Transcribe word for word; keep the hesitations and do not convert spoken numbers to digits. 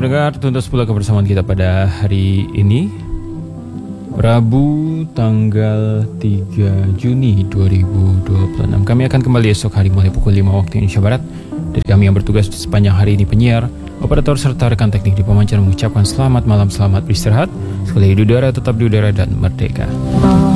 pendengar, tuntas pula kebersamaan kita pada hari ini, Rabu tanggal tiga Juni dua ribu dua puluh enam. Kami akan kembali esok hari mulai pukul lima waktu Indonesia Barat. Dari kami yang bertugas di sepanjang hari ini, penyiar, operator serta rekan teknik di pemancar mengucapkan selamat malam, selamat beristirahat. Sekali di udara, tetap di udara dan merdeka.